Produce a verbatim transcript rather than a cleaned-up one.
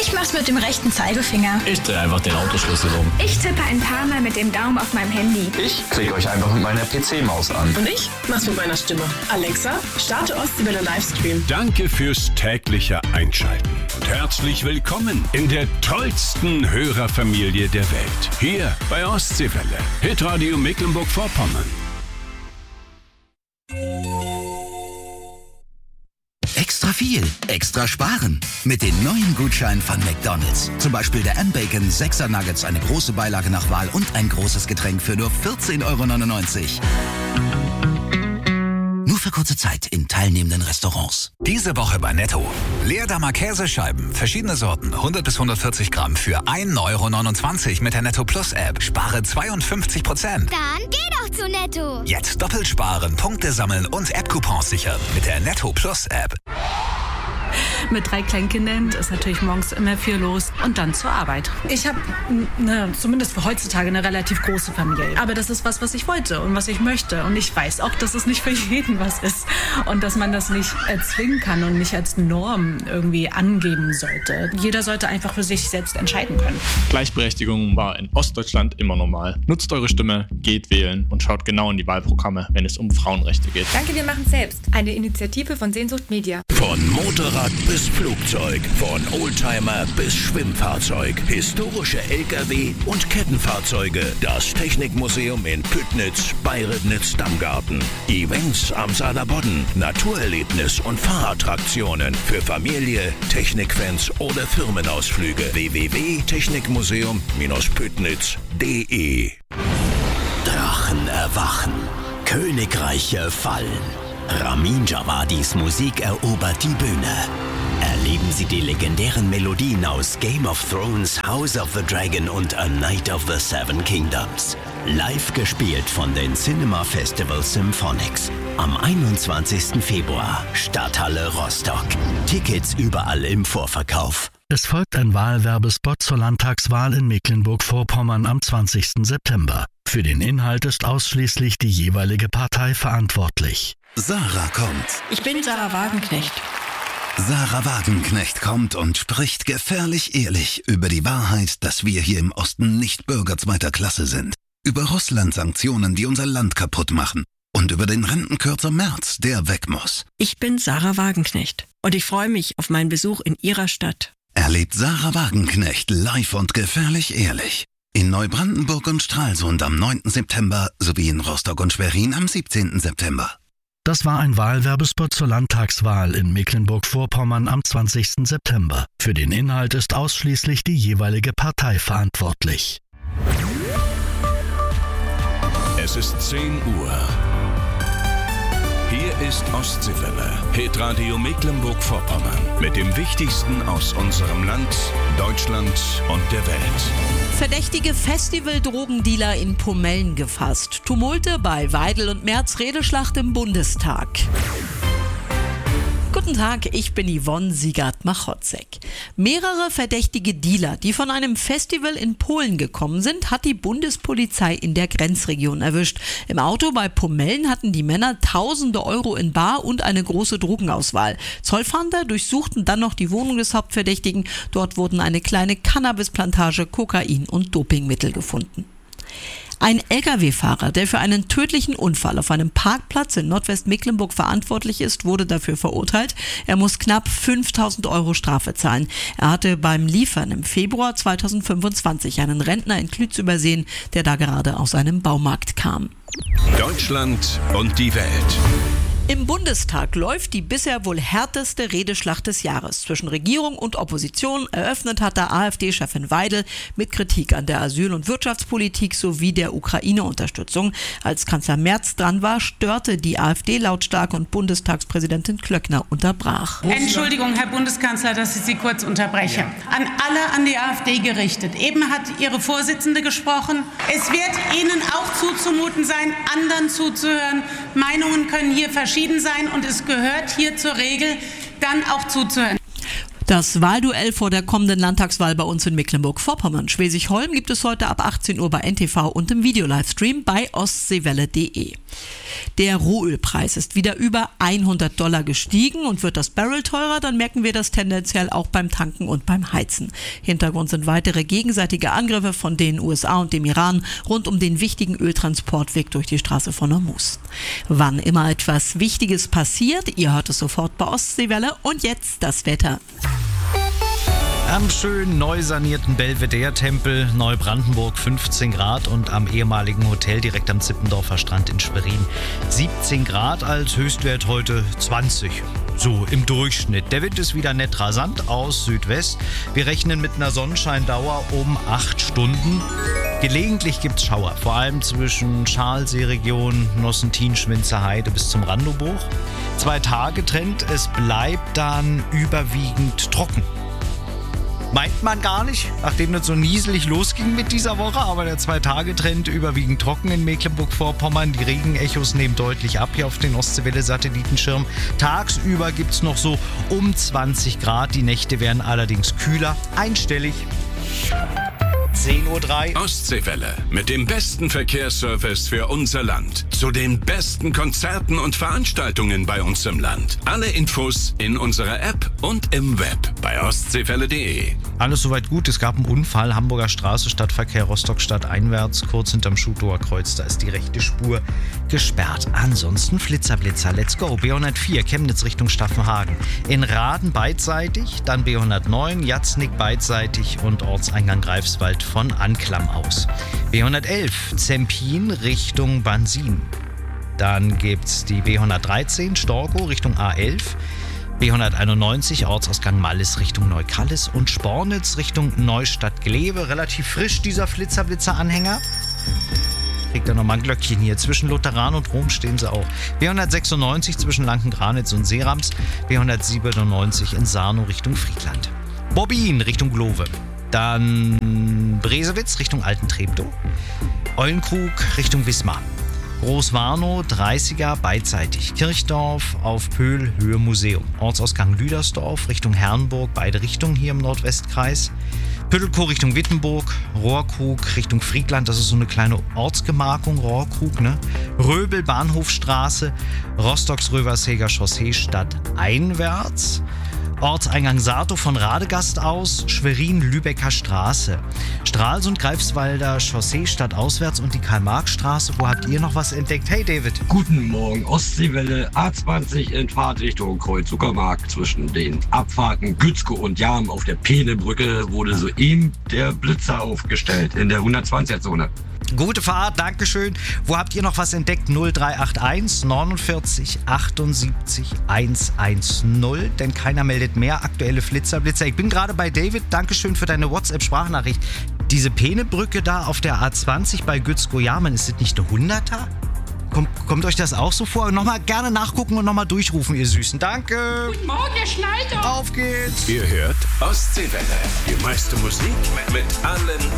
Ich mach's mit dem rechten Zeigefinger. Ich drehe einfach den Autoschlüssel um. Ich tippe ein paar Mal mit dem Daumen auf meinem Handy. Ich klicke euch einfach mit meiner P C-Maus an. Und ich mach's mit meiner Stimme. Alexa, starte Ostseewelle Livestream. Danke fürs tägliche Einschalten und herzlich willkommen in der tollsten Hörerfamilie der Welt. Hier bei Ostseewelle, Hitradio Mecklenburg-Vorpommern. Extra viel, extra sparen. Mit den neuen Gutscheinen von McDonald's. Zum Beispiel der M-Bacon sechser Nuggets, eine große Beilage nach Wahl und ein großes Getränk für nur vierzehn Euro neunundneunzig. Nur für kurze Zeit in teilnehmenden Restaurants. Diese Woche bei Netto. Leerdammer Käsescheiben, verschiedene Sorten, hundert bis hundertvierzig Gramm für ein Euro neunundzwanzig mit der Netto Plus App. Spare zweiundfünfzig Prozent. Dann geh doch zu Netto. Jetzt doppelt sparen, Punkte sammeln und App-Coupons sichern mit der Netto Plus App. Mit drei Kleinkindern ist natürlich morgens immer viel los und dann zur Arbeit. Ich habe, ne, zumindest für heutzutage, eine relativ große Familie. Aber das ist was, was ich wollte und was ich möchte. Und ich weiß auch, dass es nicht für jeden was ist. Und dass man das nicht erzwingen kann und nicht als Norm irgendwie angeben sollte. Jeder sollte einfach für sich selbst entscheiden können. Gleichberechtigung war in Ostdeutschland immer normal. Nutzt eure Stimme, geht wählen und schaut genau in die Wahlprogramme, wenn es um Frauenrechte geht. Danke, wir machen selbst. Eine Initiative von Sehnsucht Media. Von Motorrad bis Flugzeug, von Oldtimer bis Schwimmfahrzeug, historische L K W und Kettenfahrzeuge. Das Technikmuseum in Püttnitz bei Ribnitz-Damgarten. Events am Saarlandbodden, Naturerlebnis und Fahrattraktionen für Familie, Technikfans oder Firmenausflüge. w w w punkt technikmuseum Püttnitz punkt d e. Drachen erwachen, Königreiche fallen. Ramin Djawadis Musik erobert die Bühne. Erleben Sie die legendären Melodien aus Game of Thrones, House of the Dragon und A Night of the Seven Kingdoms. Live gespielt von den Cinema Festival Symphonics. Am einundzwanzigsten Februar, Stadthalle Rostock. Tickets überall im Vorverkauf. Es folgt ein Wahlwerbespot zur Landtagswahl in Mecklenburg-Vorpommern am zwanzigsten September. Für den Inhalt ist ausschließlich die jeweilige Partei verantwortlich. Sarah kommt. Ich bin Sarah Wagenknecht. Sarah Wagenknecht kommt und spricht gefährlich ehrlich über die Wahrheit, dass wir hier im Osten nicht Bürger zweiter Klasse sind. Über Russland-Sanktionen, die unser Land kaputt machen. Und über den Rentenkürzer Merz, der weg muss. Ich bin Sarah Wagenknecht und ich freue mich auf meinen Besuch in Ihrer Stadt. Erlebt Sarah Wagenknecht live und gefährlich ehrlich. In Neubrandenburg und Stralsund am neunten September sowie in Rostock und Schwerin am siebzehnten September. Das war ein Wahlwerbespot zur Landtagswahl in Mecklenburg-Vorpommern am zwanzigsten September. Für den Inhalt ist ausschließlich die jeweilige Partei verantwortlich. Es ist zehn Uhr. Hier ist Ostseewelle, Hitradio Mecklenburg-Vorpommern. Mit dem Wichtigsten aus unserem Land, Deutschland und der Welt. Verdächtige Festival-Drogendealer in Pomellen gefasst. Tumulte bei Weidel und Merz, Redeschlacht im Bundestag. Guten Tag, ich bin Yvonne Siegert-Machotzek. Mehrere verdächtige Dealer, die von einem Festival in Polen gekommen sind, hat die Bundespolizei in der Grenzregion erwischt. Im Auto bei Pomellen hatten die Männer tausende Euro in Bar und eine große Drogenauswahl. Zollfahnder durchsuchten dann noch die Wohnung des Hauptverdächtigen. Dort wurden eine kleine Cannabisplantage, Kokain und Dopingmittel gefunden. Ein L K W-Fahrer, der für einen tödlichen Unfall auf einem Parkplatz in Nordwestmecklenburg verantwortlich ist, wurde dafür verurteilt. Er muss knapp fünftausend Euro Strafe zahlen. Er hatte beim Liefern im Februar zweitausendfünfundzwanzig einen Rentner in Klütz übersehen, der da gerade aus einem Baumarkt kam. Deutschland und die Welt. Im Bundestag läuft die bisher wohl härteste Redeschlacht des Jahres zwischen Regierung und Opposition. Eröffnet hat der AfD-Chefin Weidel mit Kritik an der Asyl- und Wirtschaftspolitik sowie der Ukraine-Unterstützung. Als Kanzler Merz dran war, störte die AfD lautstark und Bundestagspräsidentin Klöckner unterbrach. Entschuldigung, Herr Bundeskanzler, dass ich Sie kurz unterbreche. An alle an die AfD gerichtet. Eben hat Ihre Vorsitzende gesprochen. Es wird Ihnen auch zuzumuten sein, anderen zuzuhören. Meinungen können hier verschieden sein und es gehört hier zur Regel, dann auch zuzuhören. Das Wahlduell vor der kommenden Landtagswahl bei uns in Mecklenburg-Vorpommern. Schwesig-Holm gibt es heute ab achtzehn Uhr bei N T V und im Videolivestream bei ostseewelle punkt de. Der Rohölpreis ist wieder über hundert Dollar gestiegen und wird das Barrel teurer, dann merken wir das tendenziell auch beim Tanken und beim Heizen. Hintergrund sind weitere gegenseitige Angriffe von den U S A und dem Iran rund um den wichtigen Öltransportweg durch die Straße von Hormuz. Wann immer etwas Wichtiges passiert, ihr hört es sofort bei Ostseewelle und jetzt das Wetter. Am schön neu sanierten Belvedere-Tempel Neubrandenburg fünfzehn Grad und am ehemaligen Hotel direkt am Zippendorfer Strand in Schwerin siebzehn Grad, als Höchstwert heute zwanzig. So im Durchschnitt. Der Wind ist wieder nett rasant aus Südwest. Wir rechnen mit einer Sonnenscheindauer um acht Stunden. Gelegentlich gibt's Schauer, vor allem zwischen Schalsee-Region, Nossentin, Schwinzer Heide bis zum Randobruch. Zwei Tage Trend, es bleibt dann überwiegend trocken. Meint man gar nicht, nachdem das so nieselig losging mit dieser Woche, aber der Zwei-Tage-Trend überwiegend trocken in Mecklenburg-Vorpommern. Die Regenechos nehmen deutlich ab hier auf den Ostseewelle-Satellitenschirm. Tagsüber gibt es noch so um zwanzig Grad, die Nächte werden allerdings kühler, einstellig. zehn Uhr drei. Ostseewelle mit dem besten Verkehrsservice für unser Land. Zu den besten Konzerten und Veranstaltungen bei uns im Land. Alle Infos in unserer App und im Web bei ostseewelle punkt de. Alles soweit gut. Es gab einen Unfall. Hamburger Straße, Stadtverkehr Rostock-Stadt einwärts, kurz hinterm Schutower Kreuz. Da ist die rechte Spur gesperrt. Ansonsten Flitzer, Blitzer, let's go. B hundertvier, Chemnitz Richtung Staffenhagen. In Raden beidseitig, dann B hundertneun, Jatznick beidseitig und Ortseingang Greifswald von Anklam aus. B hundertelf, Zempin Richtung Bansin. Dann gibt's die B hundertdreizehn, Storkow Richtung A elf. B hunderteinundneunzig, Ortsausgang Mallis Richtung Neukallis und Spornitz Richtung Neustadt-Glebe. Relativ frisch dieser Flitzer-Blitzer-Anhänger. Kriegt er nochmal ein Glöckchen hier. Zwischen Lutheran und Rom stehen sie auch. B hundertsechsundneunzig zwischen Lankengranitz und Seerams. B hundertsiebenundneunzig in Sarnow Richtung Friedland. Bobbin Richtung Glove. Dann Bresewitz Richtung Alten-Treptow. Eulenkrug Richtung Wismar. Großwarnow, dreißiger, beidseitig. Kirchdorf auf Pöhl, Höhe Museum. Ortsausgang Lüdersdorf Richtung Herrenburg, beide Richtungen hier im Nordwestkreis. Püttelkow Richtung Wittenburg, Rohrkrug Richtung Friedland, das ist so eine kleine Ortsgemarkung, Rohrkrug, ne? Röbel, Bahnhofstraße, Rostocks-Röversäger Chaussee stadteinwärts. Ortseingang Sato von Radegast aus, Schwerin, Lübecker Straße. Stralsund, Greifswalder Chaussee stadtauswärts und die Karl-Marx-Straße. Wo habt ihr noch was entdeckt? Hey David. Guten Morgen, Ostseewelle A zwanzig in Fahrtrichtung Kreuz-Uckermark. Zwischen den Abfahrten Gützkow und Jam auf der Peenebrücke wurde soeben der Blitzer aufgestellt in der hundertzwanziger-Zone. Gute Fahrt, Dankeschön. Wo habt ihr noch was entdeckt? null drei acht eins neunundvierzig achtundsiebzig hundertzehn, denn keiner meldet mehr. Aktuelle Flitzerblitzer. Ich bin gerade bei David. Dankeschön für deine WhatsApp-Sprachnachricht. Diese Peenebrücke da auf der A zwanzig bei Gützkow-Jamen, ist das nicht eine hunderter? Kommt, kommt euch das auch so vor? Nochmal gerne nachgucken und nochmal durchrufen, ihr Süßen. Danke. Guten Morgen, ihr Schneider. Auf geht's. Ihr hört Ostseewelle. Die meiste Musik mit allen